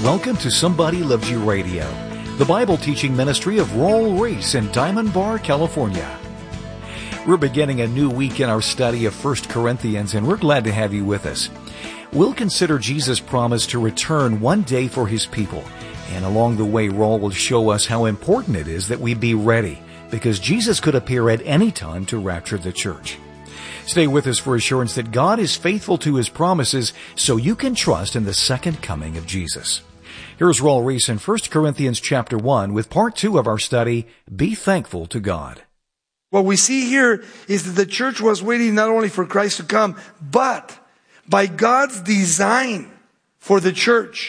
Welcome to Somebody Loves You Radio, the Bible teaching ministry of Royal Reese in Diamond Bar, California. We're beginning a new week in our study of 1 Corinthians, and we're glad to have you with us. We'll consider Jesus' promise to return one day for His people, and along the way, Royal will show us how important it is that we be ready, because Jesus could appear at any time to rapture the church. Stay with us for assurance that God is faithful to His promises, so you can trust in the second coming of Jesus. Here's Royal Reese in 1 Corinthians chapter 1 with part 2 of our study, Be Thankful to God. What we see here is that the church was waiting not only for Christ to come, but by God's design for the church,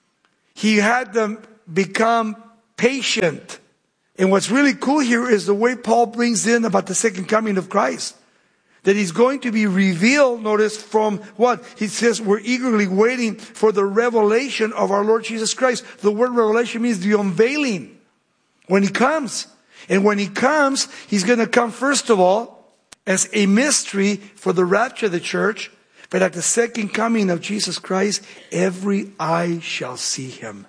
He had them become patient. And what's really cool here is the way Paul brings in about the second coming of Christ. That He's going to be revealed, notice, from what? He says we're eagerly waiting for the revelation of our Lord Jesus Christ. The word revelation means the unveiling. When He comes. And when He comes, He's going to come first of all as a mystery for the rapture of the church. But at the second coming of Jesus Christ, every eye shall see Him.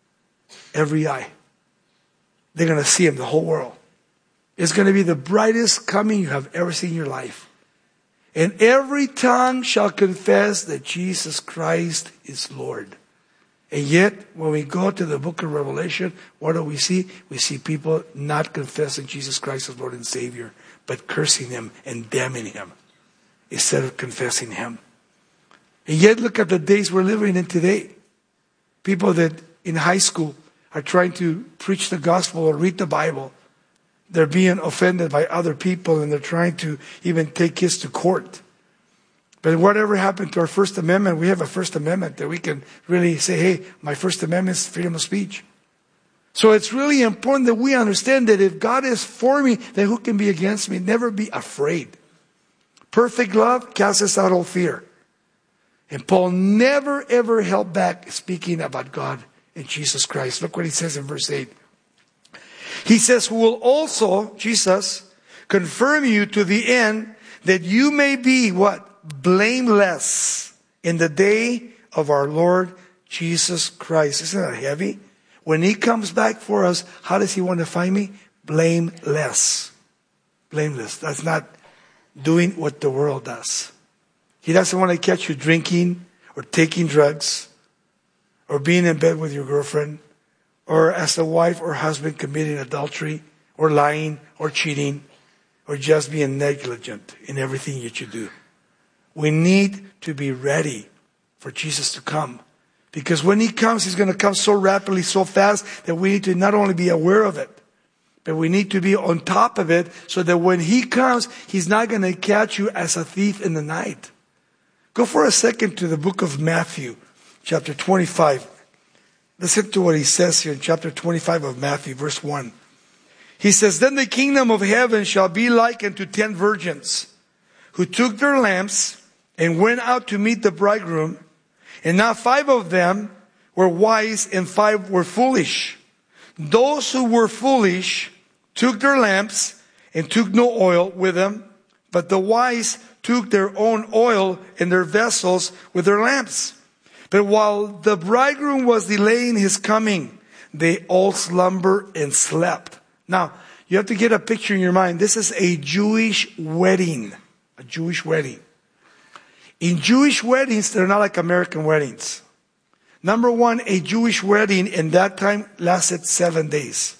Every eye. They're going to see Him, the whole world. It's going to be the brightest coming you have ever seen in your life. And every tongue shall confess that Jesus Christ is Lord. And yet, when we go to the book of Revelation, what do we see? We see people not confessing Jesus Christ as Lord and Savior, but cursing Him and damning Him instead of confessing Him. And yet, look at the days we're living in today. People that in high school are trying to preach the gospel or read the Bible. They're being offended by other people, and they're trying to even take kids to court. But whatever happened to our First Amendment, we have a First Amendment that we can really say, hey, my First Amendment is freedom of speech. So it's really important that we understand that if God is for me, then who can be against me? Never be afraid. Perfect love casts out all fear. And Paul never, ever held back speaking about God and Jesus Christ. Look what he says in verse 8. He says, who will also, Jesus, confirm you to the end that you may be, what? Blameless in the day of our Lord Jesus Christ. Isn't that heavy? When He comes back for us, how does He want to find me? Blameless. Blameless. That's not doing what the world does. He doesn't want to catch you drinking or taking drugs or being in bed with your girlfriend, or as a wife or husband committing adultery, or lying, or cheating, or just being negligent in everything that you do. We need to be ready for Jesus to come. Because when He comes, He's going to come so rapidly, so fast, that we need to not only be aware of it, but we need to be on top of it, so that when He comes, He's not going to catch you as a thief in the night. Go for a second to the book of Matthew, chapter 25. Listen to what he says here in chapter 25 of Matthew, verse 1. He says, then the kingdom of heaven shall be like unto 10 virgins, who took their lamps and went out to meet the bridegroom. And now 5 of them were wise and 5 were foolish. Those who were foolish took their lamps and took no oil with them, but the wise took their own oil in their vessels with their lamps. But while the bridegroom was delaying His coming, they all slumbered and slept. Now, you have to get a picture in your mind. This is a Jewish wedding. A Jewish wedding. In Jewish weddings, they're not like American weddings. Number one, a Jewish wedding in that time lasted 7 days.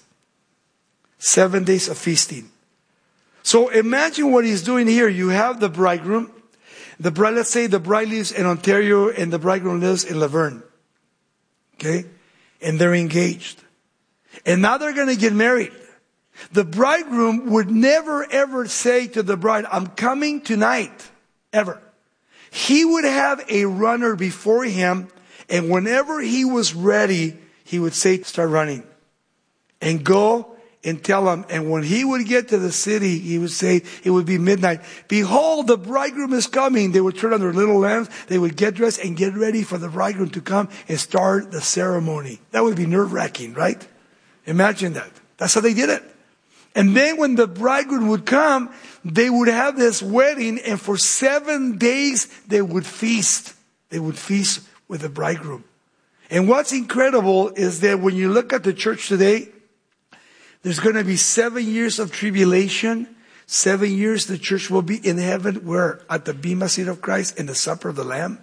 7 days of feasting. So imagine what he's doing here. You have the bridegroom. The bride, let's say the bride lives in Ontario and the bridegroom lives in Laverne. Okay? And they're engaged. And now they're going to get married. The bridegroom would never ever say to the bride, I'm coming tonight. Ever. He would have a runner before him, and whenever he was ready, he would say, start running. And go and tell him. And when he would get to the city, he would say, it would be midnight. Behold, the bridegroom is coming. They would turn on their little lamps. They would get dressed and get ready for the bridegroom to come and start the ceremony. That would be nerve-wracking, right? Imagine that. That's how they did it. And then when the bridegroom would come, they would have this wedding, and for 7 days they would feast. They would feast with the bridegroom. And what's incredible is that when you look at the church today, there's going to be 7 years of tribulation. 7 years the church will be in heaven, where at the bema seat of Christ, in the supper of the Lamb.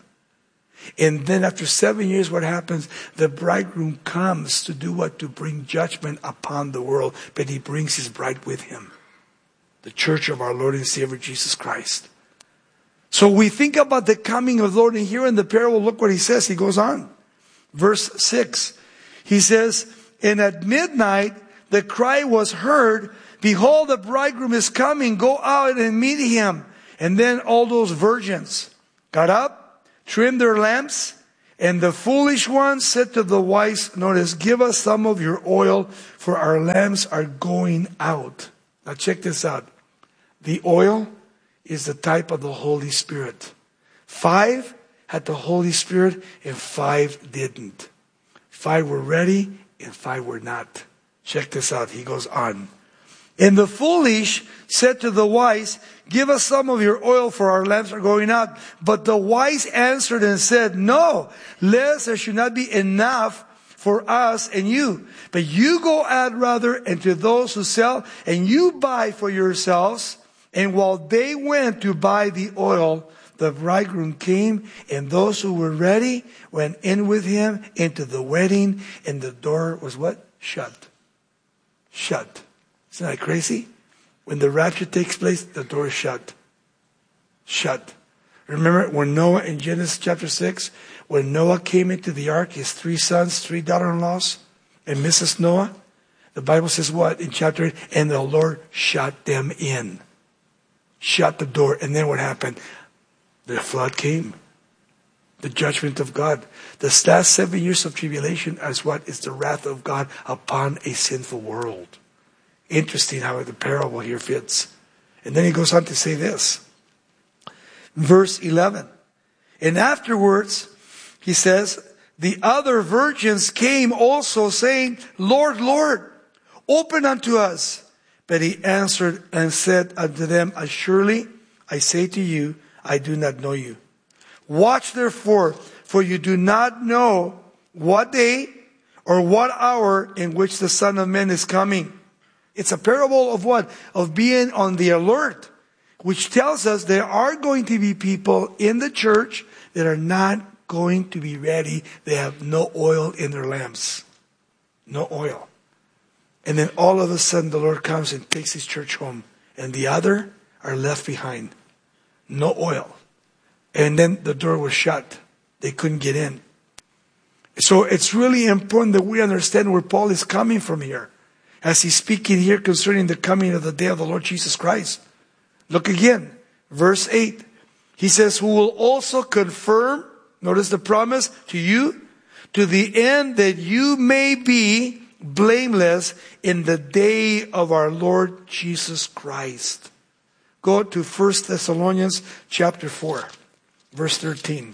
And then after 7 years, what happens? The bridegroom comes to do what? To bring judgment upon the world. But he brings his bride with him. The church of our Lord and Savior Jesus Christ. So we think about the coming of the Lord. And here in the parable, look what he says. He goes on. Verse 6. He says, and at midnight the cry was heard, behold, the bridegroom is coming. Go out and meet him. And then all those virgins got up, trimmed their lamps, and the foolish ones said to the wise, notice, give us some of your oil, for our lamps are going out. Now check this out. The oil is the type of the Holy Spirit. 5 had the Holy Spirit and 5 didn't. 5 were ready and 5 were not. Check this out. He goes on. And the foolish said to the wise, give us some of your oil, for our lamps are going out. But the wise answered and said, no, lest there should not be enough for us and you. But you go out rather into those who sell, and you buy for yourselves. And while they went to buy the oil, the bridegroom came, and those who were ready went in with him into the wedding, and the door was what? Shut. Shut. Isn't that crazy? When the rapture takes place, the door is shut. Shut. Remember when Noah, in Genesis chapter 6, when Noah came into the ark, his 3 sons, 3 daughter-in-laws, and Mrs. Noah, the Bible says what in chapter 8? And the Lord shut them in. Shut the door. And then what happened? The flood came. The judgment of God. The last 7 years of tribulation is what? Is the wrath of God upon a sinful world. Interesting how the parable here fits. And then he goes on to say this. Verse 11. And afterwards, he says, the other virgins came also, saying, Lord, Lord, open unto us. But he answered and said unto them, assuredly, I say to you, I do not know you. Watch therefore, for you do not know what day or what hour in which the Son of Man is coming. It's a parable of what? Of being on the alert, which tells us there are going to be people in the church that are not going to be ready. They have no oil in their lamps. No oil. And then all of a sudden the Lord comes and takes his church home. And the other are left behind. No oil. And then the door was shut. They couldn't get in. So it's really important that we understand where Paul is coming from here. As he's speaking here concerning the coming of the day of the Lord Jesus Christ. Look again. Verse 8. He says, who will also confirm, notice the promise, to you, to the end that you may be blameless in the day of our Lord Jesus Christ. Go to 1 Thessalonians chapter 4, verse 13.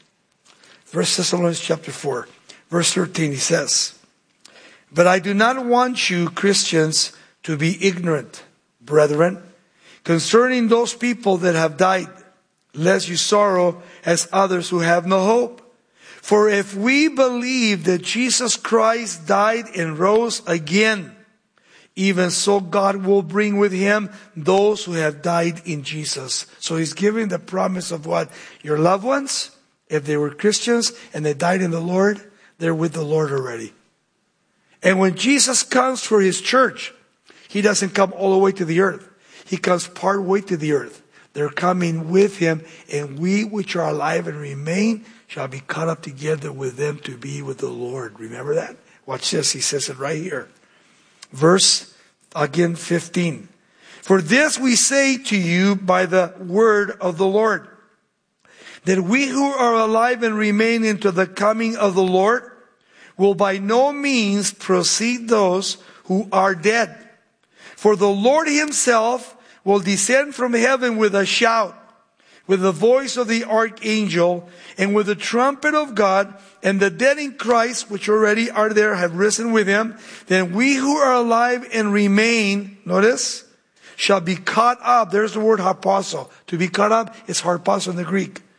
1 Thessalonians chapter 4, verse 13, he says, but I do not want you, Christians, to be ignorant, brethren, concerning those people that have died, lest you sorrow as others who have no hope. For if we believe that Jesus Christ died and rose again, even so God will bring with him those who have died in Jesus. So he's giving the promise of what? Your loved ones, if they were Christians and they died in the Lord, they're with the Lord already. And when Jesus comes for his church, he doesn't come all the way to the earth. He comes part way to the earth. They're coming with him, and we which are alive and remain shall be caught up together with them to be with the Lord. Remember that? Watch this. He says it right here. Verse, again, 15. For this we say to you by the word of the Lord, that we who are alive and remain into the coming of the Lord will by no means precede those who are dead. For the Lord himself will descend from heaven with a shout, with the voice of the archangel, and with the trumpet of God, and the dead in Christ, which already are there, have risen with him. Then we who are alive and remain, notice, shall be caught up. There's the word harpazo. To be caught up is harpazo in the Greek.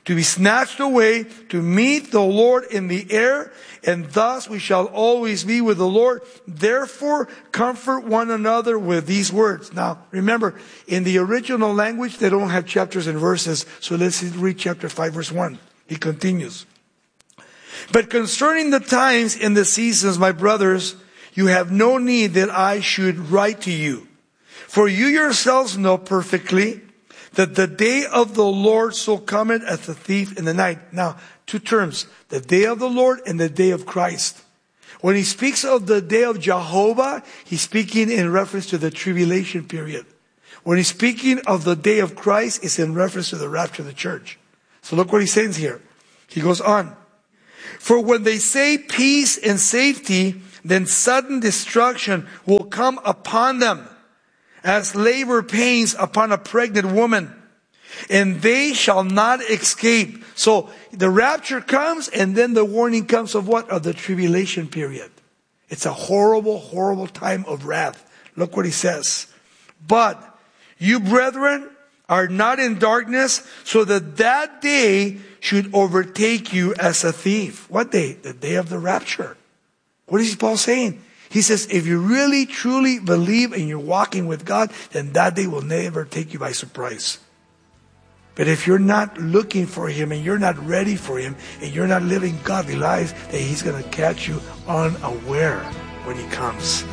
to be snatched away, to meet the Lord in the air, and thus we shall always be with the Lord. Therefore, comfort one another with these words. Now, remember, in the original language, they don't have chapters and verses. So let's read chapter 5, verse 1. He continues. But concerning the times and the seasons, my brothers, you have no need that I should write to you. For you yourselves know perfectly that the day of the Lord so cometh as a thief in the night. Now, two terms, the day of the Lord and the day of Christ. When he speaks of the day of Jehovah, he's speaking in reference to the tribulation period. When he's speaking of the day of Christ, it's in reference to the rapture of the church. So look what he says here. He goes on. For when they say peace and safety, then sudden destruction will come upon them, as labor pains upon a pregnant woman, and they shall not escape. So the rapture comes, and then the warning comes of what? Of the tribulation period. It's a horrible, horrible time of wrath. Look what he says. But you, brethren, are not in darkness, so that that day should overtake you as a thief. What day? The day of the rapture. What is Paul saying? He says, if you really, truly believe and you're walking with God, then that day will never take you by surprise. But if you're not looking for Him and you're not ready for Him and you're not living godly lives, then He's going to catch you unaware when He comes.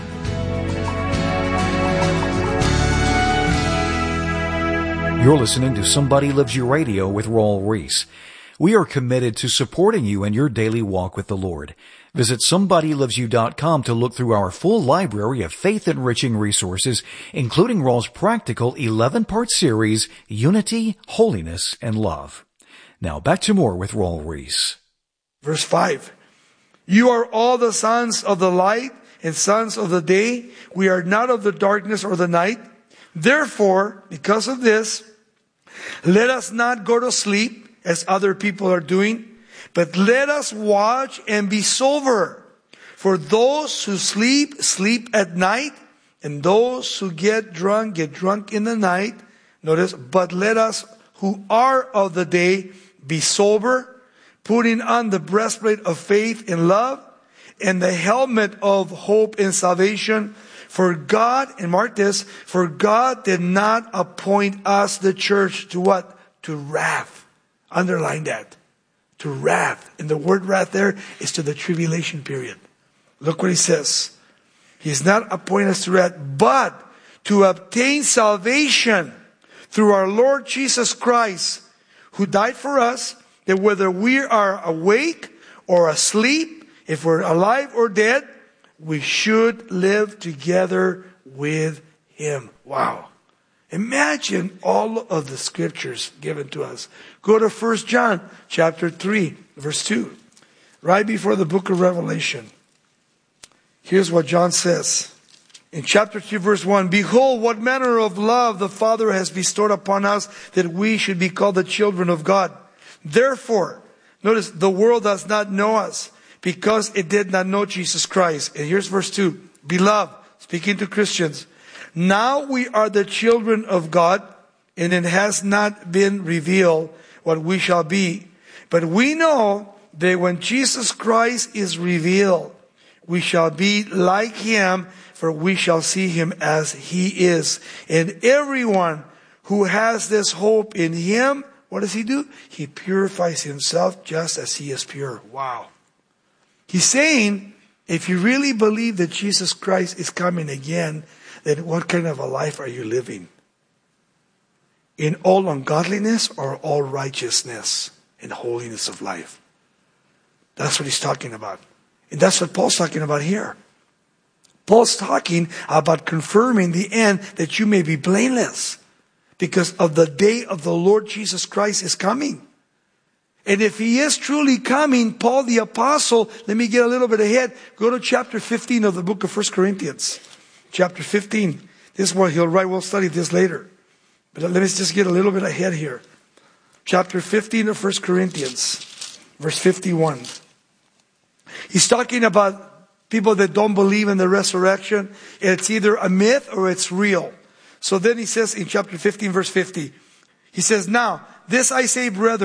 You're listening to Somebody Loves You Radio with Raul Ries. We are committed to supporting you in your daily walk with the Lord. Visit SomebodyLovesYou.com to look through our full library of faith-enriching resources, including Raul's practical 11-part series, Unity, Holiness, and Love. Now back to more with Raul Ries. Verse 5. You are all the sons of the light and sons of the day. We are not of the darkness or the night. Therefore, because of this, let us not go to sleep as other people are doing, but let us watch and be sober. For those who sleep, sleep at night, and those who get drunk in the night. Notice, but let us who are of the day be sober, putting on the breastplate of faith and love, and the helmet of hope and salvation. For God, and mark this, for God did not appoint us, the church, to what? To wrath. Underline that. To wrath. And the word wrath there is to the tribulation period. Look what he says. He has not appointed us to wrath, but to obtain salvation through our Lord Jesus Christ, who died for us, that whether we are awake or asleep, if we're alive or dead, we should live together with Him. Wow. Imagine all of the scriptures given to us. Go to 1 John chapter 3, verse 2. Right before the book of Revelation. Here's what John says. In chapter 3, verse 1, behold, what manner of love the Father has bestowed upon us, that we should be called the children of God. Therefore, notice, the world does not know us, because it did not know Jesus Christ. And here's verse 2. Beloved, speaking to Christians, now we are the children of God, and it has not been revealed what we shall be. But we know that when Jesus Christ is revealed, we shall be like Him, for we shall see Him as He is. And everyone who has this hope in Him, what does he do? He purifies himself just as He is pure. Wow. He's saying, if you really believe that Jesus Christ is coming again, then what kind of a life are you living? In all ungodliness or all righteousness and holiness of life? That's what he's talking about. And that's what Paul's talking about here. Paul's talking about confirming the end, that you may be blameless, because of the day of the Lord Jesus Christ is coming. And if He is truly coming, Paul the Apostle, let me get a little bit ahead. Go to chapter 15 of the book of 1 Corinthians. Chapter 15. This is what he'll write. We'll study this later. But let me just get a little bit ahead here. Chapter 15 of 1 Corinthians. Verse 51. He's talking about people that don't believe in the resurrection. It's either a myth or it's real. So then he says in chapter 15, verse 50. He says, now, this I say, brethren,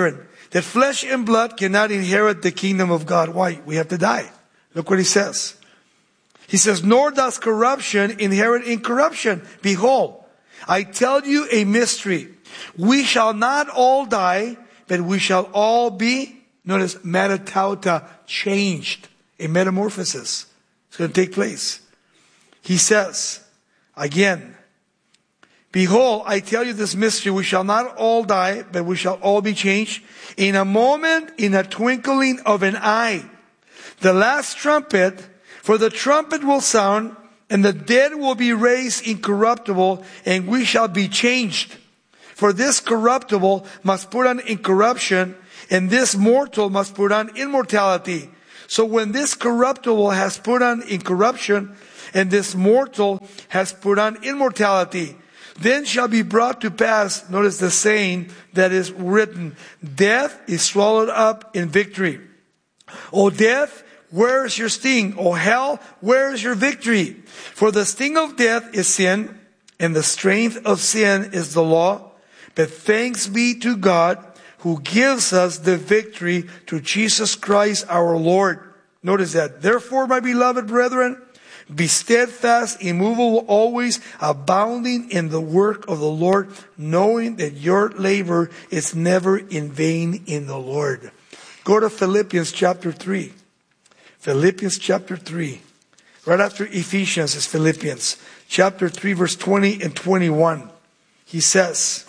that flesh and blood cannot inherit the kingdom of God. Why? We have to die. Look what he says. He says, nor does corruption inherit incorruption. Behold, I tell you a mystery. We shall not all die, but we shall all be, notice, metatauta, changed. A metamorphosis. It's going to take place. He says, again, behold, I tell you this mystery. We shall not all die, but we shall all be changed. In a moment, in a twinkling of an eye. The last trumpet, for the trumpet will sound, and the dead will be raised incorruptible, and we shall be changed. For this corruptible must put on incorruption, and this mortal must put on immortality. So when this corruptible has put on incorruption, and this mortal has put on immortality, then shall be brought to pass, notice the saying that is written, death is swallowed up in victory. O death, where is your sting? O hell, where is your victory? For the sting of death is sin, and the strength of sin is the law. But thanks be to God who gives us the victory through Jesus Christ our Lord. Notice that. Therefore, my beloved brethren, be steadfast, immovable, always abounding in the work of the Lord, knowing that your labor is never in vain in the Lord. Go to Philippians chapter 3. Philippians chapter 3. Right after Ephesians is Philippians. Chapter 3 verse 20 and 21. He says,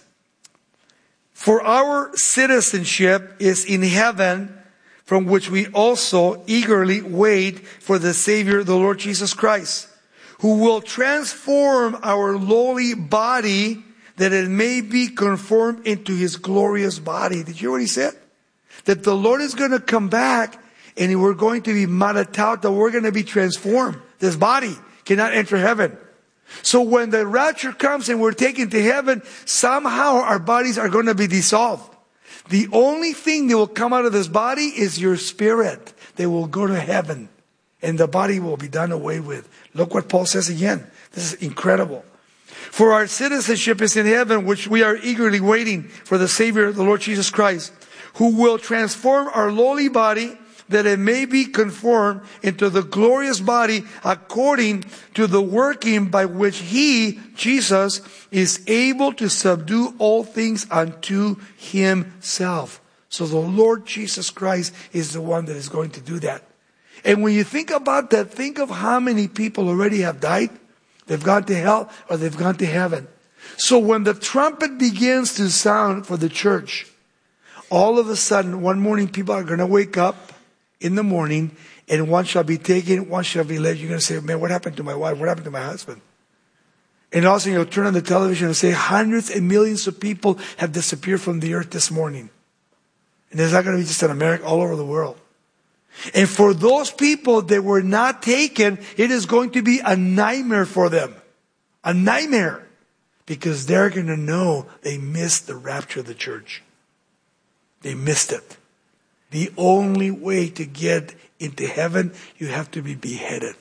for our citizenship is in heaven, from which we also eagerly wait for the Savior, the Lord Jesus Christ, who will transform our lowly body that it may be conformed into His glorious body. Did you hear what he said? That the Lord is going to come back and we're going to be maratauta, we're going to be transformed. This body cannot enter heaven. So when the rapture comes and we're taken to heaven, somehow our bodies are going to be dissolved. The only thing that will come out of this body is your spirit. They will go to heaven and the body will be done away with. Look what Paul says again. This is incredible. For our citizenship is in heaven, which we are eagerly waiting for the Savior, the Lord Jesus Christ, who will transform our lowly body that it may be conformed into the glorious body according to the working by which He, Jesus, is able to subdue all things unto Himself. So the Lord Jesus Christ is the one that is going to do that. And when you think about that, think of how many people already have died. They've gone to hell or they've gone to heaven. So when the trumpet begins to sound for the church, all of a sudden, one morning people are going to wake up in the morning, and one shall be taken, one shall be led. You're going to say, man, what happened to my wife? What happened to my husband? And also you'll turn on the television and say, hundreds and millions of people have disappeared from the earth this morning. And it's not going to be just in America, all over the world. And for those people that were not taken, it is going to be a nightmare for them. A nightmare. Because they're going to know they missed the rapture of the church. They missed it. The only way to get into heaven, you have to be beheaded.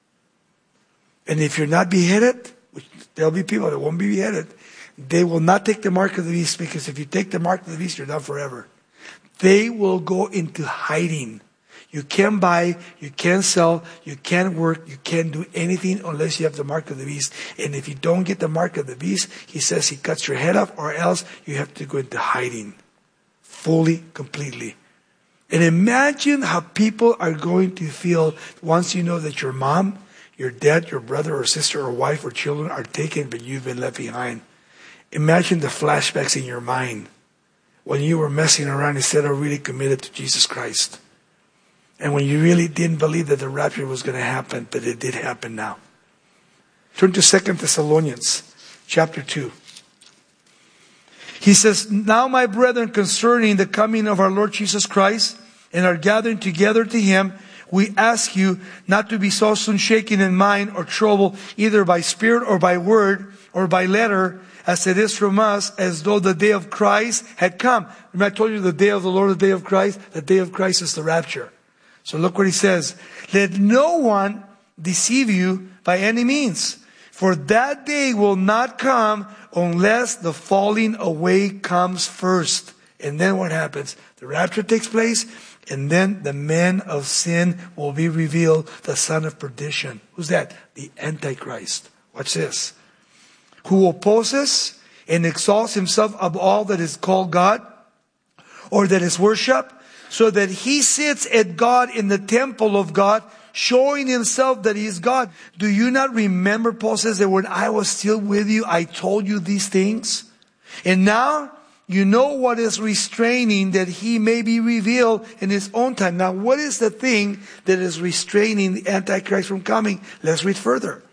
And if you're not beheaded, which there'll be people that won't be beheaded, they will not take the mark of the beast, because if you take the mark of the beast, you're done forever. They will go into hiding. You can't buy, you can't sell, you can't work, you can't do anything unless you have the mark of the beast. And if you don't get the mark of the beast, He says He cuts your head off, or else you have to go into hiding. Fully, completely. And imagine how people are going to feel once you know that your mom, your dad, your brother or sister or wife or children are taken, but you've been left behind. Imagine the flashbacks in your mind when you were messing around instead of really committed to Jesus Christ. And when you really didn't believe that the rapture was going to happen, but it did happen now. Turn to 2 Thessalonians chapter 2. He says, now my brethren, concerning the coming of our Lord Jesus Christ and our gathering together to Him, we ask you not to be so soon shaken in mind or troubled, either by spirit or by word or by letter, as it is from us, as though the day of Christ had come. Remember I told you the day of the Lord, the day of Christ? The day of Christ is the rapture. So look what he says. Let no one deceive you by any means. For that day will not come unless the falling away comes first. And then what happens? The rapture takes place, and then the man of sin will be revealed, the son of perdition. Who's that? The Antichrist. Watch this. Who opposes and exalts himself above all that is called God or that is worshipped, so that he sits at God in the temple of God, showing himself that he is God. Do you not remember, Paul says, that when I was still with you, I told you these things? And now you know what is restraining, that he may be revealed in his own time. Now, what is the thing that is restraining the Antichrist from coming? Let's read further.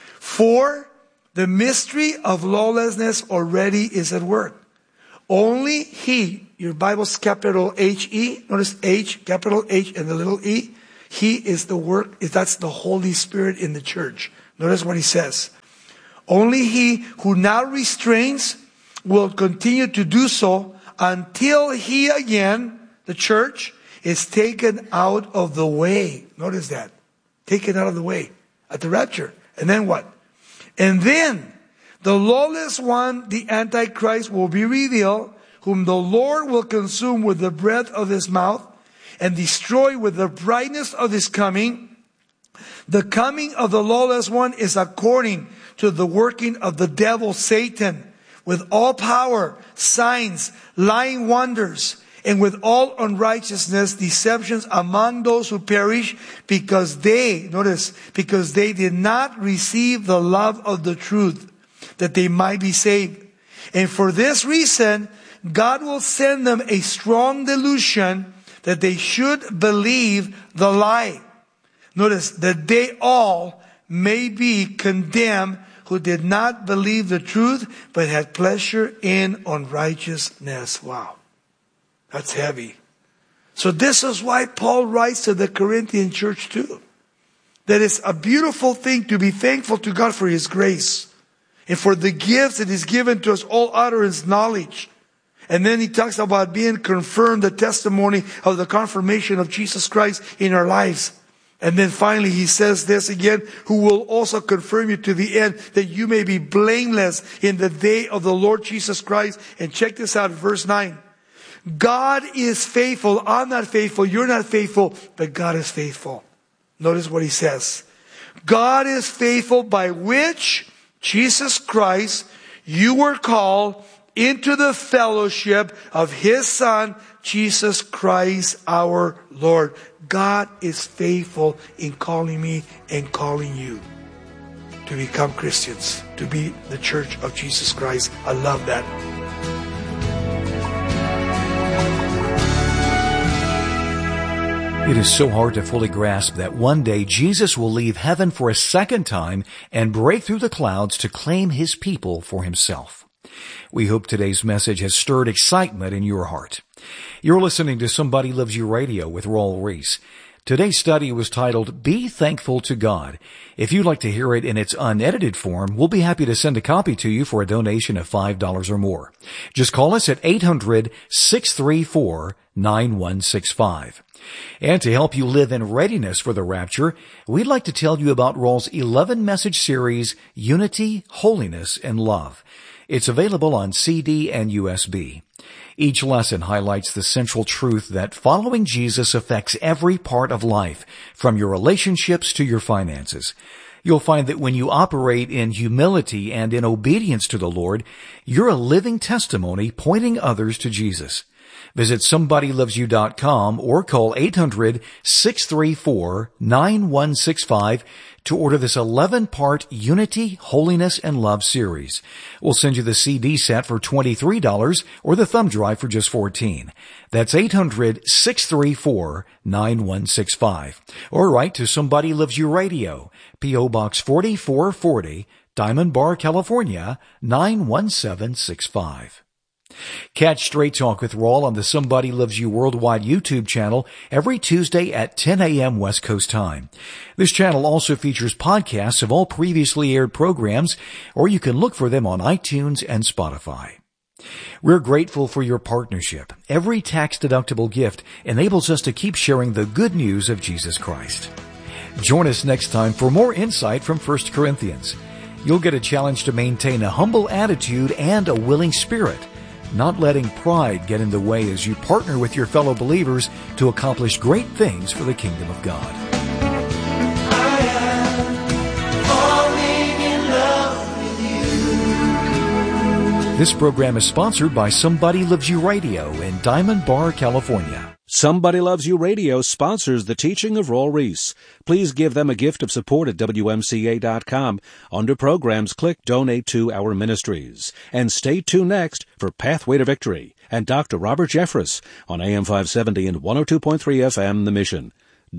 For the mystery of lawlessness already is at work. Only he, your Bible's capital H-E, notice H, capital H and the little e. He is the work, that's the Holy Spirit in the church. Notice what he says. Only he who now restrains will continue to do so until he again, the church, is taken out of the way. Notice that. Taken out of the way at the rapture. And then what? And then the lawless one, the Antichrist, will be revealed, whom the Lord will consume with the breath of his mouth and destroy with the brightness of his coming. The coming of the lawless one is according to the working of the devil Satan, with all power, signs, lying wonders, and with all unrighteousness, deceptions among those who perish, because they did not receive the love of the truth, that they might be saved. And for this reason, God will send them a strong delusion, that they should believe the lie. Notice, that they all may be condemned who did not believe the truth, but had pleasure in unrighteousness. Wow. That's heavy. So this is why Paul writes to the Corinthian church too. That it's a beautiful thing to be thankful to God for His grace and for the gifts that He's given to us, all utterance, knowledge. And then he talks about being confirmed, the testimony of the confirmation of Jesus Christ in our lives. And then finally he says this again, who will also confirm you to the end, that you may be blameless in the day of the Lord Jesus Christ. And check this out, verse 9. God is faithful. I'm not faithful. You're not faithful, but God is faithful. Notice what he says. God is faithful, by which Jesus Christ, you were called into the fellowship of His Son, Jesus Christ our Lord. God is faithful in calling me and calling you to become Christians, to be the church of Jesus Christ. I love that. It is so hard to fully grasp that one day Jesus will leave heaven for a second time and break through the clouds to claim His people for Himself. We hope today's message has stirred excitement in your heart. You're listening to Somebody Loves You Radio with Raul Ries. Today's study was titled, Be Thankful to God. If you'd like to hear it in its unedited form, we'll be happy to send a copy to you for a donation of $5 or more. Just call us at 800-634-9165. And to help you live in readiness for the rapture, we'd like to tell you about Raul's 11-message series, Unity, Holiness, and Love. It's available on CD and USB. Each lesson highlights the central truth that following Jesus affects every part of life, from your relationships to your finances. You'll find that when you operate in humility and in obedience to the Lord, you're a living testimony pointing others to Jesus. Visit SomebodyLovesYou.com or call 800-634-9165 to order this 11-part Unity, Holiness, and Love series. We'll send you the CD set for $23 or the thumb drive for just $14. That's 800-634-9165. Or write to Somebody Loves You Radio, P.O. Box 4440, Diamond Bar, California, 91765. Catch Straight Talk with Raul on the Somebody Loves You Worldwide YouTube channel every Tuesday at 10 a.m. West Coast time. This channel also features podcasts of all previously aired programs, or you can look for them on iTunes and Spotify. We're grateful for your partnership. Every tax-deductible gift enables us to keep sharing the good news of Jesus Christ. Join us next time for more insight from 1 Corinthians. You'll get a challenge to maintain a humble attitude and a willing spirit. not letting pride get in the way as you partner with your fellow believers to accomplish great things for the kingdom of God. This program is sponsored by Somebody Loves You Radio in Diamond Bar, California. Somebody Loves You Radio sponsors the teaching of Raul Ries. Please give them a gift of support at WMCA.com. Under programs, click Donate to Our Ministries. And stay tuned next for Pathway to Victory and Dr. Robert Jeffress on AM 570 and 102.3 FM, The Mission.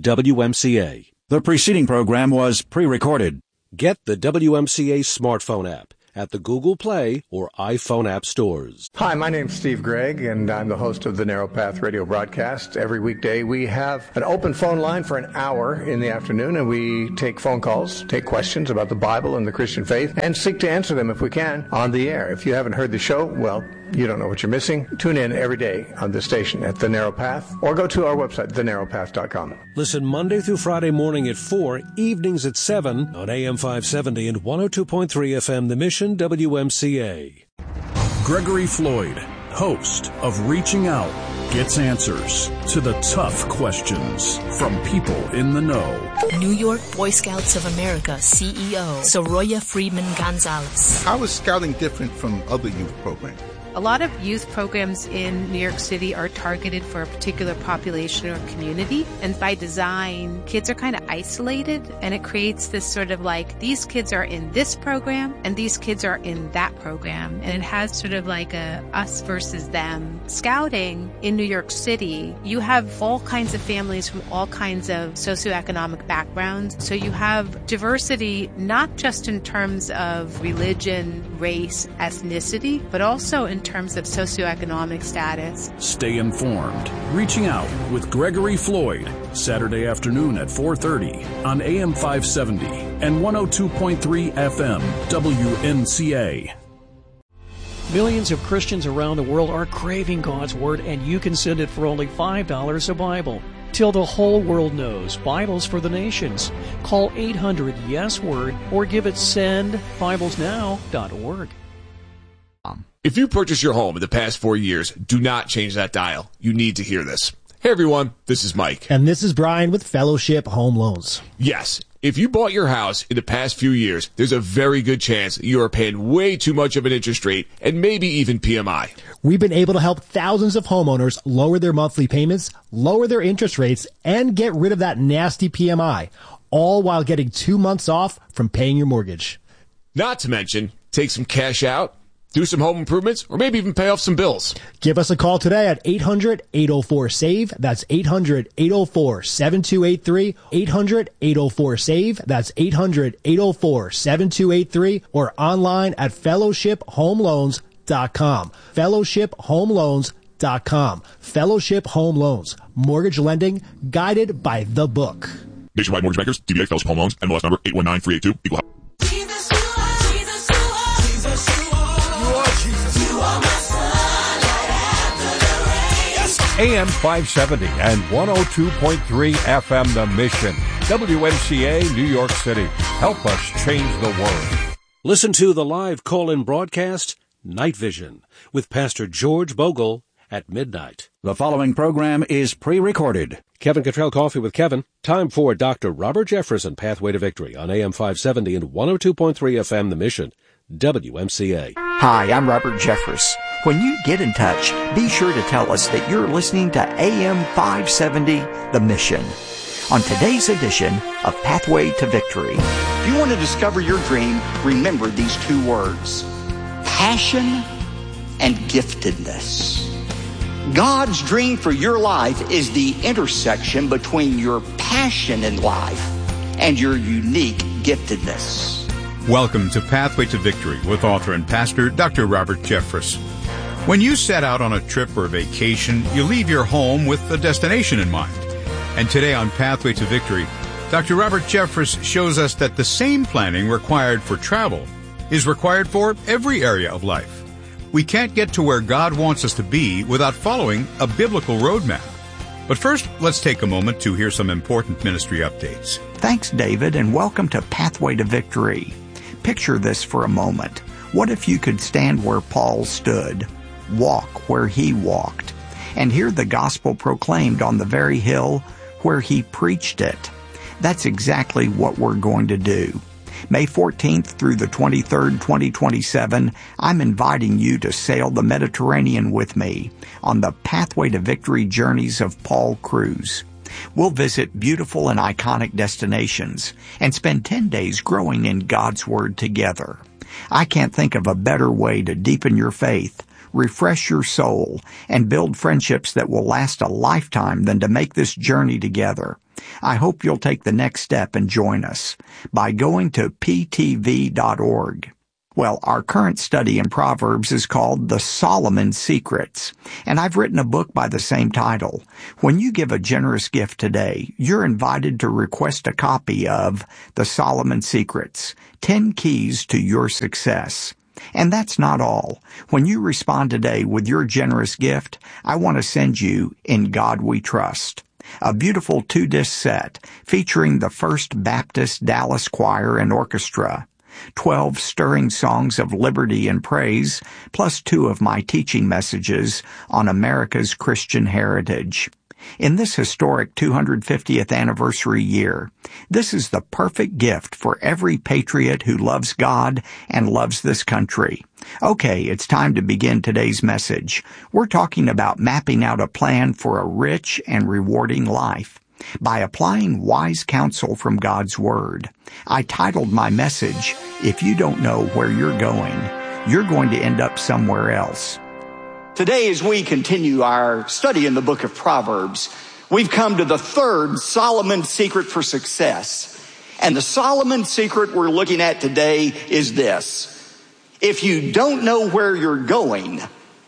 WMCA. The preceding program was pre-recorded. Get the WMCA smartphone app at the Google Play or iPhone app stores. Hi, my name's Steve Gregg, and I'm the host of the Narrow Path radio broadcast. Every weekday we have an open phone line for an hour in the afternoon, and we take phone calls, take questions about the Bible and the Christian faith, and seek to answer them if we can on the air. If you haven't heard the show, well, you don't know what you're missing. Tune in every day on this station at The Narrow Path, or go to our website, thenarrowpath.com. Listen Monday through Friday morning at 4, evenings at 7 on AM 570 and 102.3 FM, The Mission, WMCA. Gregory Floyd, host of Reaching Out, gets answers to the tough questions from people in the know. New York Boy Scouts of America CEO Soroya Freeman Gonzalez. How is scouting different from other youth programs? A lot of youth programs in New York City are targeted for a particular population or community. And by design, kids are kind of isolated, and it creates this sort of like, these kids are in this program and these kids are in that program. And it has sort of like a us versus them. Scouting in New York City, you have all kinds of families from all kinds of socioeconomic backgrounds. So you have diversity, not just in terms of religion, race, ethnicity, but also in terms of socioeconomic status. Stay informed. Reaching Out with Gregory Floyd, Saturday afternoon at 4:30 on AM 570 and 102.3 FM, WMCA. Millions of Christians around the world are craving God's Word, and you can send it for only $5 a Bible. Till the whole world knows, Bibles for the Nations. Call 800-YES-WORD or give it sendbiblesnow.org. If you purchased your home in the past 4 years, do not change that dial. You need to hear this. Hey everyone, this is Mike. And this is Brian with Fellowship Home Loans. Yes, if you bought your house in the past few years, there's a very good chance you are paying way too much of an interest rate and maybe even PMI. We've been able to help thousands of homeowners lower their monthly payments, lower their interest rates, and get rid of that nasty PMI, all while getting 2 months off from paying your mortgage. Not to mention, take some cash out, do some home improvements, or maybe even pay off some bills. Give us a call today at 800-804-SAVE. That's 800-804-7283. 800-804-SAVE. That's 800-804-7283. Or online at fellowshiphomeloans.com. Fellowshiphomeloans.com. Fellowship Home Loans. Mortgage lending guided by the book. Nationwide Mortgage Bankers, DBA Fellowship Home Loans, MLS number 819382, equal housing. AM 570 and 102.3 FM, The Mission. WMCA, New York City. Help us change the world. Listen to the live call-in broadcast, Night Vision, with Pastor George Bogle at midnight. The following program is pre-recorded. Kevin Cottrell Coffee with Kevin. Time for Dr. Robert Jefferson, Pathway to Victory on AM 570 and 102.3 FM, The Mission. WMCA. Hi, I'm Robert Jeffress. When you get in touch, be sure to tell us that you're listening to AM 570, The Mission. On today's edition of Pathway to Victory. If you want to discover your dream, remember these two words: passion and giftedness. God's dream for your life is the intersection between your passion in life and your unique giftedness. Welcome to Pathway to Victory with author and pastor Dr. Robert Jeffress. When you set out on a trip or vacation, you leave your home with a destination in mind. And today on Pathway to Victory, Dr. Robert Jeffress shows us that the same planning required for travel is required for every area of life. We can't get to where God wants us to be without following a biblical roadmap. But first, let's take a moment to hear some important ministry updates. Thanks, David, and welcome to Pathway to Victory. Picture this for a moment. What if you could stand where Paul stood? walk where he walked, and hear the gospel proclaimed on the very hill where he preached it. That's exactly what we're going to do. May 14th through the 23rd, 2027, I'm inviting you to sail the Mediterranean with me on the Pathway to Victory journeys of Paul Cruise. We'll visit beautiful and iconic destinations and spend 10 days growing in God's Word together. I can't think of a better way to deepen your faith, refresh your soul, and build friendships that will last a lifetime than to make this journey together. I hope you'll take the next step and join us by going to ptv.org. Well, our current study in Proverbs is called The Solomon Secrets, and I've written a book by the same title. When you give a generous gift today, you're invited to request a copy of The Solomon Secrets, 10 Keys to Your Success. And that's not all. When you respond today with your generous gift, I want to send you In God We Trust, a beautiful 2-disc set featuring the First Baptist Dallas Choir and Orchestra, 12 stirring songs of liberty and praise, plus 2 of my teaching messages on America's Christian heritage. In this historic 250th anniversary year, this is the perfect gift for every patriot who loves God and loves this country. Okay, it's time to begin today's message. We're talking about mapping out a plan for a rich and rewarding life by applying wise counsel from God's Word. I titled my message, If You Don't Know Where You're Going to End Up Somewhere Else. Today, as we continue our study in the book of Proverbs, we've come to the third Solomon secret for success. And the Solomon secret we're looking at today is this. If you don't know where you're going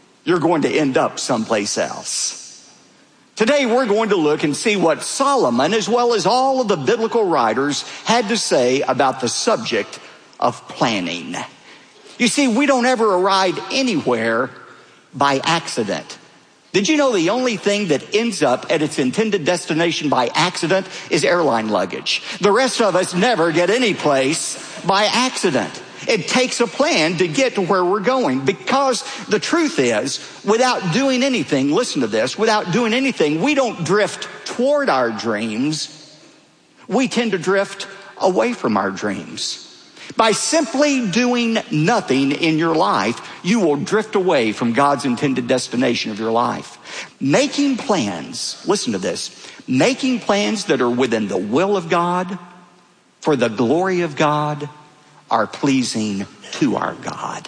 to end up someplace else. Today, we're going to look and see what Solomon, as well as all of the biblical writers, had to say about the subject of planning. You see, we don't ever arrive anywhere by accident. Did you know the only thing that ends up at its intended destination by accident is airline luggage? The rest of us never get any place by accident. It takes a plan to get to where we're going, because the truth is, without doing anything, listen to this, without doing anything, we don't drift toward our dreams. We tend to drift away from our dreams. By simply doing nothing in your life, you will drift away from God's intended destination of your life. Making plans, listen to this, making plans that are within the will of God, for the glory of God, are pleasing to our God.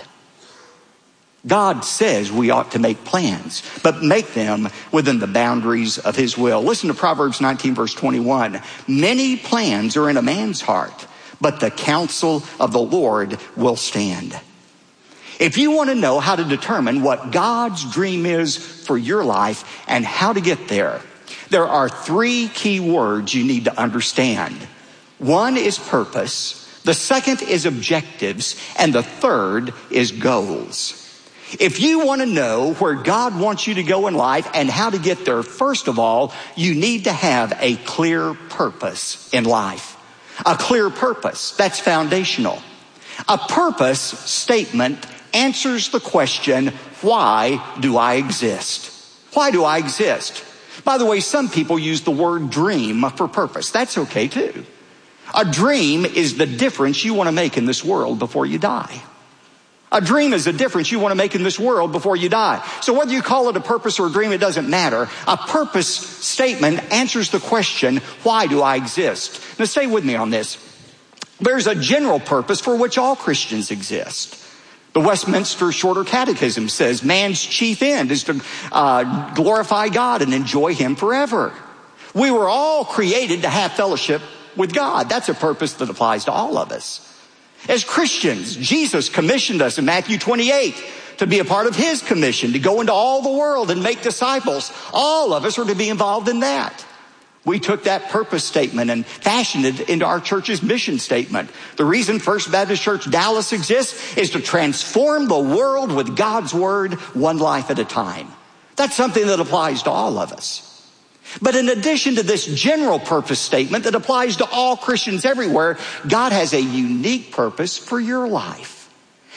God says we ought to make plans, but make them within the boundaries of His will. Listen to Proverbs 19, verse 21. Many plans are in a man's heart, but the counsel of the Lord will stand. If you want to know how to determine what God's dream is for your life and how to get there, there are 3 key words you need to understand. One is purpose, the second is objectives, and the third is goals. If you want to know where God wants you to go in life and how to get there, first of all, you need to have a clear purpose in life. A clear purpose, that's foundational. A purpose statement answers the question, why do I exist? Why do I exist? By the way, some people use the word dream for purpose. That's okay too. A dream is the difference you want to make in this world before you die. A dream is the difference you want to make in this world before you die. So whether you call it a purpose or a dream, it doesn't matter. A purpose statement answers the question, why do I exist? Now stay with me on this. There's a general purpose for which all Christians exist. The Westminster Shorter Catechism says man's chief end is to glorify God and enjoy Him forever. We were all created to have fellowship with God. That's a purpose that applies to all of us. As Christians, Jesus commissioned us in Matthew 28 to be a part of His commission, to go into all the world and make disciples. All of us are to be involved in that. We took that purpose statement and fashioned it into our church's mission statement. The reason First Baptist Church Dallas exists is to transform the world with God's Word, one life at a time. That's something that applies to all of us. But in addition to this general purpose statement that applies to all Christians everywhere, God has a unique purpose for your life.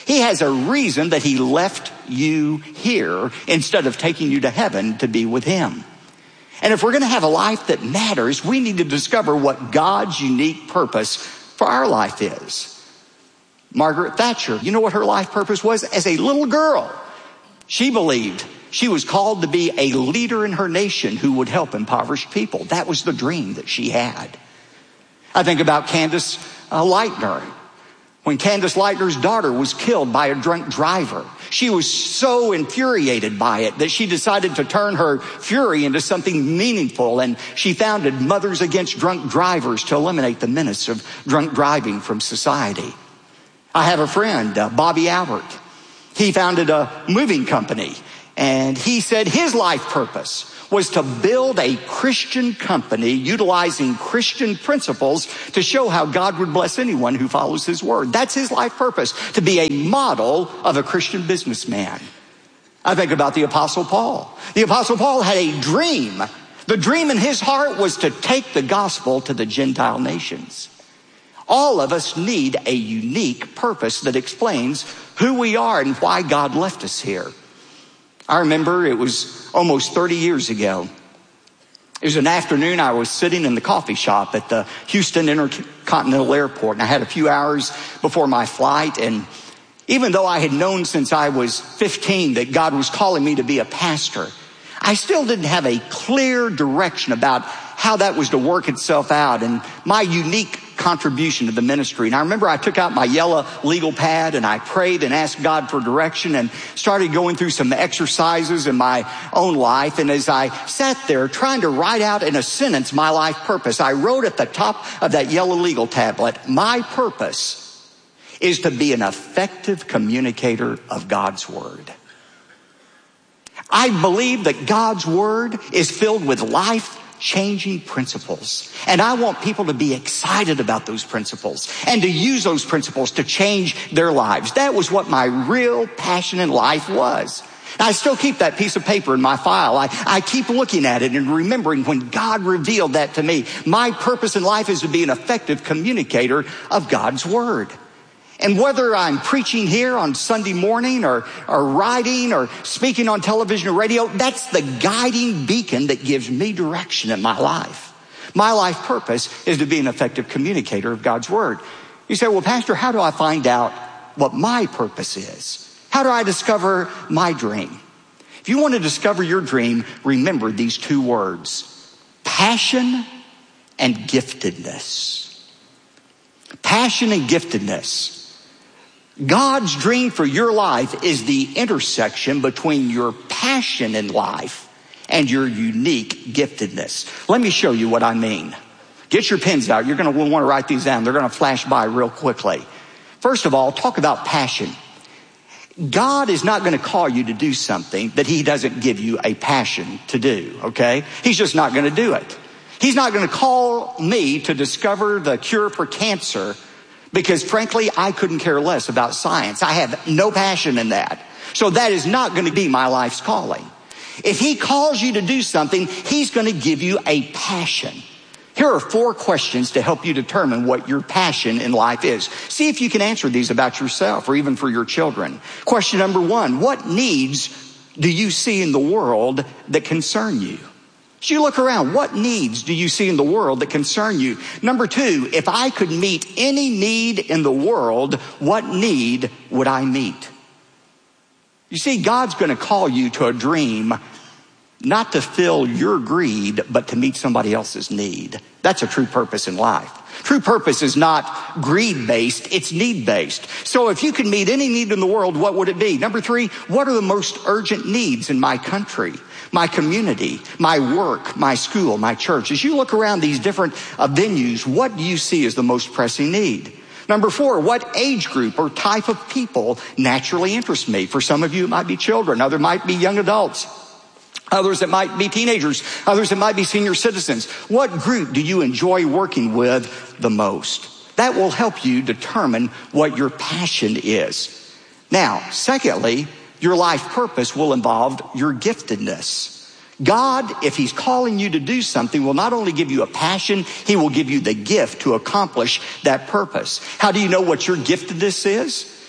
He has a reason that he left you here instead of taking you to heaven to be with him. And if we're going to have a life that matters, we need to discover what God's unique purpose for our life is. Margaret Thatcher, you know what her life purpose was? As a little girl, she believed she was called to be a leader in her nation who would help impoverished people. That was the dream that she had. I think about Candace Lightner. When Candace Lightner's daughter was killed by a drunk driver, she was so infuriated by it that she decided to turn her fury into something meaningful, and she founded Mothers Against Drunk Drivers to eliminate the menace of drunk driving from society. I have a friend, Bobby Albert. He founded a moving company, and he said his life purpose was to build a Christian company utilizing Christian principles to show how God would bless anyone who follows his word. That's his life purpose, to be a model of a Christian businessman. I think about the Apostle Paul. The Apostle Paul had a dream. The dream in his heart was to take the gospel to the Gentile nations. All of us need a unique purpose that explains who we are and why God left us here. I remember it was almost 30 years ago. It was an afternoon. I was sitting in the coffee shop at the Houston Intercontinental Airport, and I had a few hours before my flight. And even though I had known since I was 15 that God was calling me to be a pastor, I still didn't have a clear direction about how that was to work itself out and my unique contribution to the ministry. And I remember I took out my yellow legal pad and I prayed and asked God for direction and started going through some exercises in my own life. And as I sat there trying to write out in a sentence my life purpose, I wrote at the top of that yellow legal tablet, my purpose is to be an effective communicator of God's word. I believe that God's word is filled with life-changing principles. And I want people to be excited about those principles and to use those principles to change their lives. That was what my real passion in life was. And I still keep that piece of paper in my file. I keep looking at it and remembering when God revealed that to me. My purpose in life is to be an effective communicator of God's word. And whether I'm preaching here on Sunday morning or writing or speaking on television or radio, that's the guiding beacon that gives me direction in my life. My life purpose is to be an effective communicator of God's word. You say, well, Pastor, how do I find out what my purpose is? How do I discover my dream? If you want to discover your dream, remember these two words: passion and giftedness. Passion and giftedness. God's dream for your life is the intersection between your passion in life and your unique giftedness. Let me show you what I mean. Get your pens out. You're going to want to write these down. They're going to flash by real quickly. First of all, talk about passion. God is not going to call you to do something that he doesn't give you a passion to do, okay? He's just not going to do it. He's not going to call me to discover the cure for cancer because, frankly, I couldn't care less about science. I have no passion in that. So that is not going to be my life's calling. If he calls you to do something, he's going to give you a passion. Here are 4 questions to help you determine what your passion in life is. See if you can answer these about yourself or even for your children. Question number 1, what needs do you see in the world that concern you? As you look around, what needs do you see in the world that concern you? Number 2, if I could meet any need in the world, what need would I meet? You see, God's going to call you to a dream, not to fill your greed, but to meet somebody else's need. That's a true purpose in life. True purpose is not greed-based, it's need-based. So if you could meet any need in the world, what would it be? Number 3, what are the most urgent needs in my country, my community, my work, my school, my church? As you look around these different venues, what do you see as the most pressing need? Number 4, what age group or type of people naturally interest me? For some of you, it might be children. Others might be young adults. Others, it might be teenagers. Others, it might be senior citizens. What group do you enjoy working with the most? That will help you determine what your passion is. Now, secondly, your life purpose will involve your giftedness. God, if he's calling you to do something, will not only give you a passion, he will give you the gift to accomplish that purpose. How do you know what your giftedness is?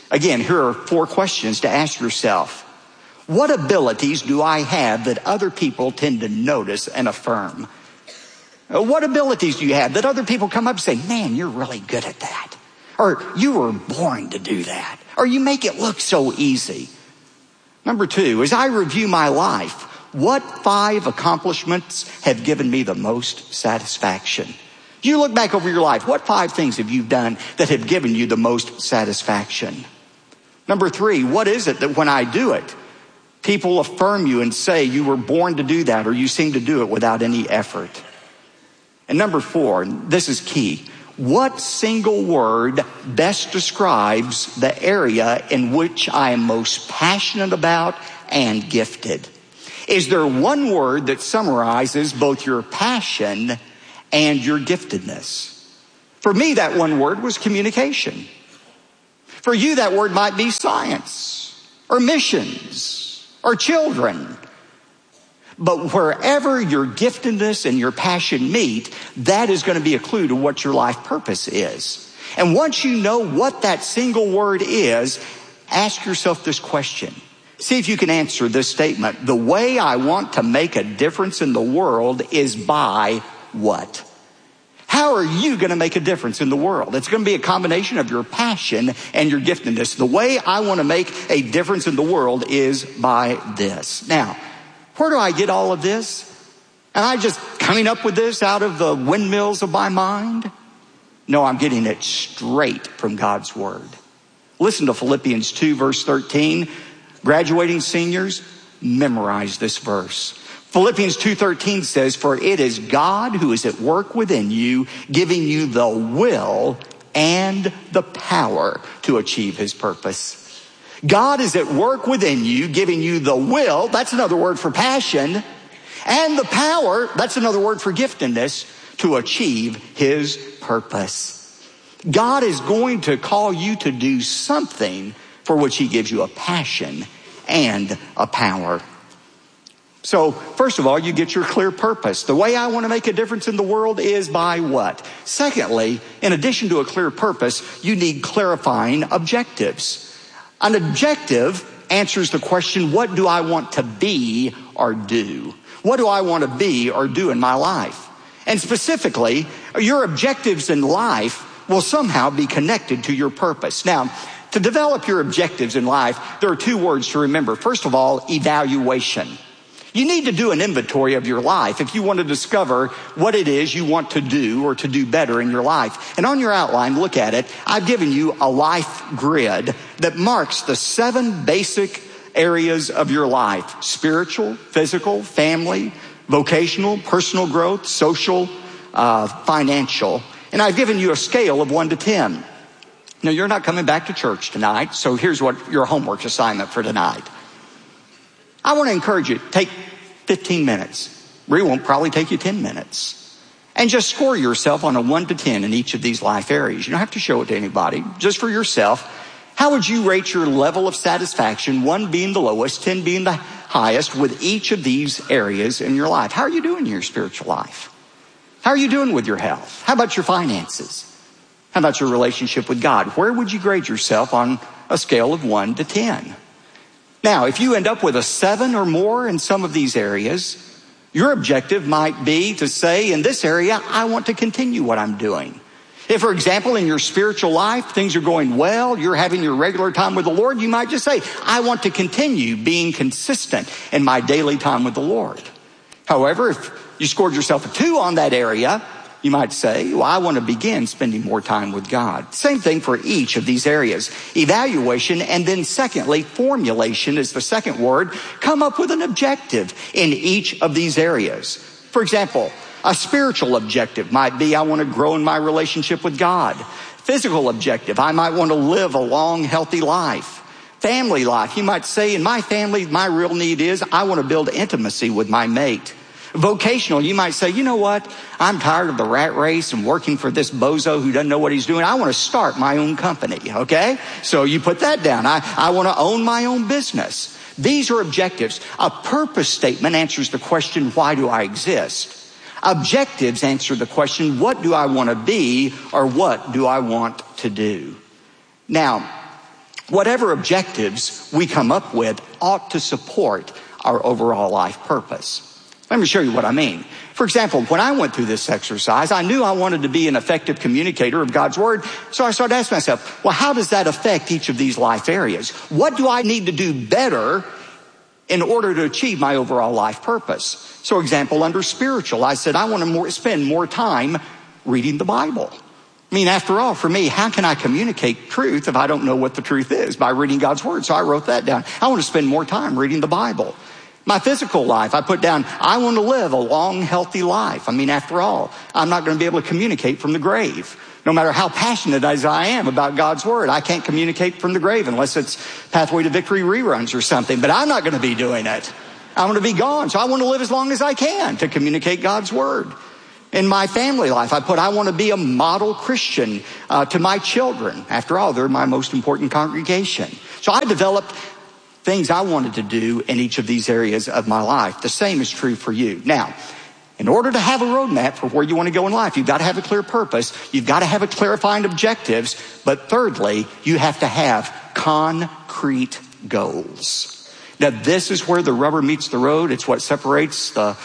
Again, here are 4 questions to ask yourself. What abilities do I have that other people tend to notice and affirm? What abilities do you have that other people come up and say, man, you're really good at that? Or you were born to do that? Or you make it look so easy? Number 2, as I review my life, what 5 accomplishments have given me the most satisfaction? You look back over your life, what 5 things have you done that have given you the most satisfaction? Number 3, what is it that when I do it, people affirm you and say you were born to do that, or you seem to do it without any effort? And number 4, this is key, what single word best describes the area in which I am most passionate about and gifted? Is there one word that summarizes both your passion and your giftedness? For me, that one word was communication. For you, that word might be science or missions or children. But wherever your giftedness and your passion meet, that is going to be a clue to what your life purpose is. And once you know what that single word is, ask yourself this question. See if you can answer this statement. The way I want to make a difference in the world is by what? How are you going to make a difference in the world? It's going to be a combination of your passion and your giftedness. The way I want to make a difference in the world is by this. Now, where do I get all of this? Am I just coming up with this out of the windmills of my mind? No, I'm getting it straight from God's Word. Listen to Philippians 2, verse 13. Graduating seniors, memorize this verse. Philippians 2:13 says, for it is God who is at work within you, giving you the will and the power to achieve his purpose. God is at work within you, giving you the will, that's another word for passion, and the power, that's another word for giftedness, to achieve his purpose. God is going to call you to do something for which he gives you a passion and a power. So, first of all, you get your clear purpose. The way I want to make a difference in the world is by what? Secondly, in addition to a clear purpose, you need clarifying objectives. An objective answers the question, what do I want to be or do? What do I want to be or do in my life? And specifically, your objectives in life will somehow be connected to your purpose. Now, to develop your objectives in life, there are 2 words to remember. First of all, evaluation. You need to do an inventory of your life if you want to discover what it is you want to do or to do better in your life. And on your outline, look at it. I've given you a life grid that marks the 7 basic areas of your life: spiritual, physical, family, vocational, personal growth, social, financial. And I've given you a scale of 1 to 10. Now, you're not coming back to church tonight, so here's what your homework assignment for tonight. I want to encourage you, take 15 minutes. It won't probably take you 10 minutes. And just score yourself on a 1 to 10 in each of these life areas. You don't have to show it to anybody, just for yourself. How would you rate your level of satisfaction, 1 being the lowest, 10 being the highest, with each of these areas in your life? How are you doing in your spiritual life? How are you doing with your health? How about your finances? How about your relationship with God? Where would you grade yourself on a scale of 1 to 10? Now, if you end up with a 7 or more in some of these areas, your objective might be to say, in this area, I want to continue what I'm doing. If, for example, in your spiritual life, things are going well, you're having your regular time with the Lord, you might just say, I want to continue being consistent in my daily time with the Lord. However, if you scored yourself a 2 on that area, you might say, well, I want to begin spending more time with God. Same thing for each of these areas. Evaluation, and then secondly, formulation is the second word. Come up with an objective in each of these areas. For example, a spiritual objective might be, I want to grow in my relationship with God. Physical objective, I might want to live a long, healthy life. Family life, you might say, in my family, my real need is I want to build intimacy with my mate. Vocational, you might say, you know what? I'm tired of the rat race and working for this bozo who doesn't know what he's doing. I want to start my own company, okay? So you put that down. I want to own my own business. These are objectives. A purpose statement answers the question, why do I exist? Objectives answer the question, what do I want to be or what do I want to do? Now, whatever objectives we come up with ought to support our overall life purpose. Let me show you what I mean. For example, when I went through this exercise, I knew I wanted to be an effective communicator of God's Word. So I started asking myself, well, how does that affect each of these life areas? What do I need to do better in order to achieve my overall life purpose? So example, under spiritual, I said, I want to spend more time reading the Bible. I mean, after all, for me, how can I communicate truth if I don't know what the truth is? By reading God's Word. So I wrote that down. I want to spend more time reading the Bible. My physical life, I put down, I want to live a long, healthy life. I mean, after all, I'm not going to be able to communicate from the grave. No matter how passionate as I am about God's Word, I can't communicate from the grave unless it's Pathway to Victory reruns or something. But I'm not going to be doing it. I want to be gone. So I want to live as long as I can to communicate God's Word. In my family life, I want to be a model Christian to my children. After all, they're my most important congregation. So I developed things I wanted to do in each of these areas of my life. The same is true for you. Now, in order to have a roadmap for where you want to go in life, you've got to have a clear purpose. You've got to have a clarifying objectives. But thirdly, you have to have concrete goals. Now, this is where the rubber meets the road. It's what separates the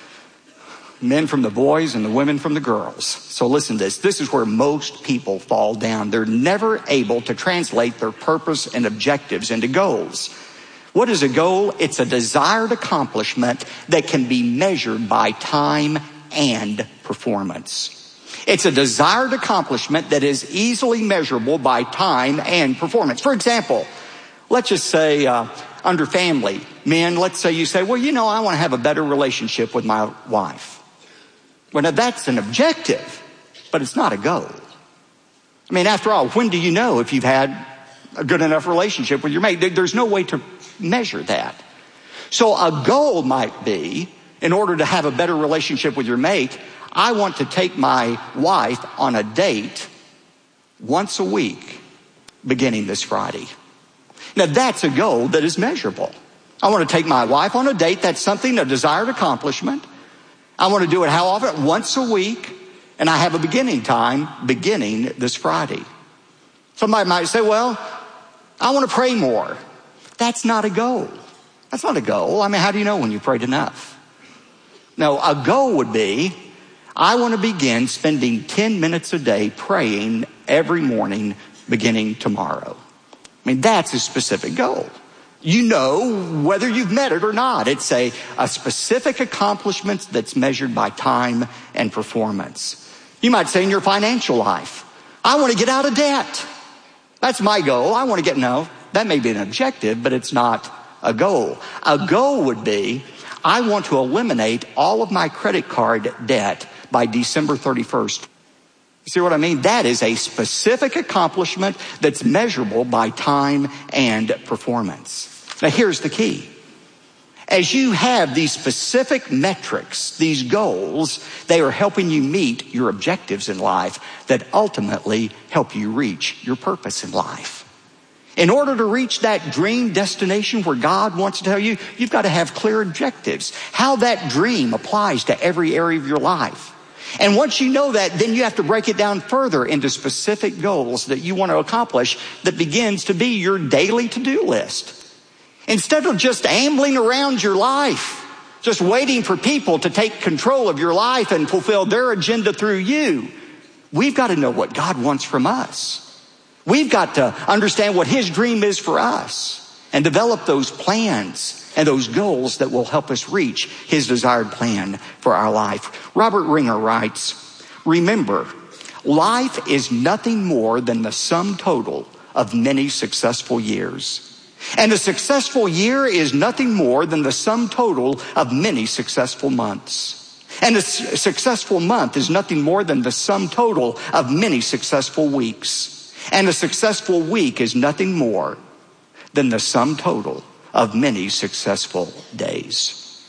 men from the boys and the women from the girls. So listen to this. This is where most people fall down. They're never able to translate their purpose and objectives into goals. What is a goal? It's a desired accomplishment that can be measured by time and performance. It's a desired accomplishment that is easily measurable by time and performance. For example, let's just say under family, men, let's say you say, well, you know, I want to have a better relationship with my wife. Well, now that's an objective, but it's not a goal. I mean, after all, when do you know if you've had a good enough relationship with your mate? There's no way to measure that. So a goal might be, in order to have a better relationship with your mate, I want to take my wife on a date once a week, beginning this Friday. Now that's a goal that is measurable. I want to take my wife on a date. That's something, a desired accomplishment. I want to do it how often? Once a week. And I have a beginning time, beginning this Friday. Somebody might say, well, I want to pray more. That's not a goal. That's not a goal. I mean, how do you know when you prayed enough? No, a goal would be, I want to begin spending 10 minutes a day praying every morning beginning tomorrow. I mean, that's a specific goal. You know whether you've met it or not. It's a specific accomplishment that's measured by time and performance. You might say in your financial life, I want to get out of debt. That's my goal. I want to no, that may be an objective, but it's not a goal. A goal would be, I want to eliminate all of my credit card debt by December 31st. You see what I mean? That is a specific accomplishment that's measurable by time and performance. Now here's the key. As you have these specific metrics, these goals, they are helping you meet your objectives in life that ultimately help you reach your purpose in life. In order to reach that dream destination where God wants to tell you, you've got to have clear objectives. How that dream applies to every area of your life. And once you know that, then you have to break it down further into specific goals that you want to accomplish that begins to be your daily to-do list. Instead of just ambling around your life, just waiting for people to take control of your life and fulfill their agenda through you, we've got to know what God wants from us. We've got to understand what His dream is for us and develop those plans and those goals that will help us reach His desired plan for our life. Robert Ringer writes, remember, life is nothing more than the sum total of many successful years. And a successful year is nothing more than the sum total of many successful months. And a successful month is nothing more than the sum total of many successful weeks. And a successful week is nothing more than the sum total of many successful days.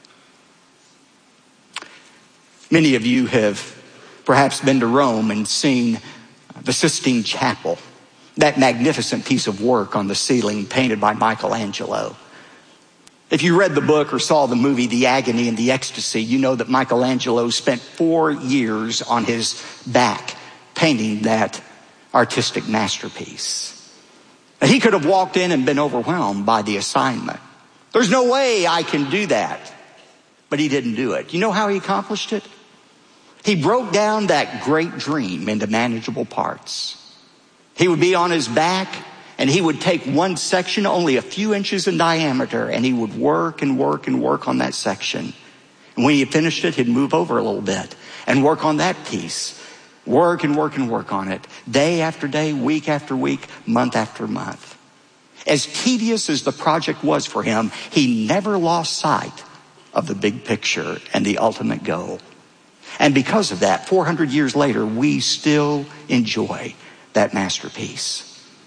Many of you have perhaps been to Rome and seen the Sistine Chapel, that magnificent piece of work on the ceiling painted by Michelangelo. If you read the book or saw the movie The Agony and the Ecstasy, you know that Michelangelo spent 4 years on his back painting that artistic masterpiece. He could have walked in and been overwhelmed by the assignment. There's no way I can do that. But he didn't do it. You know how he accomplished it? He broke down that great dream into manageable parts. He would be on his back, and he would take one section only a few inches in diameter, and he would work and work and work on that section. And when he finished it, he'd move over a little bit and work on that piece. Work and work and work on it. Day after day, week after week, month after month. As tedious as the project was for him, he never lost sight of the big picture and the ultimate goal. And because of that, 400 years later, we still enjoy that masterpiece.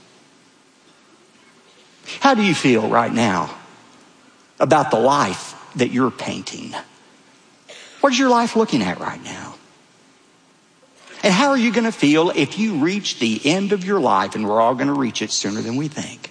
How do you feel right now about the life that you're painting? What is your life looking at right now? And how are you going to feel if you reach the end of your life, and we're all going to reach it sooner than we think?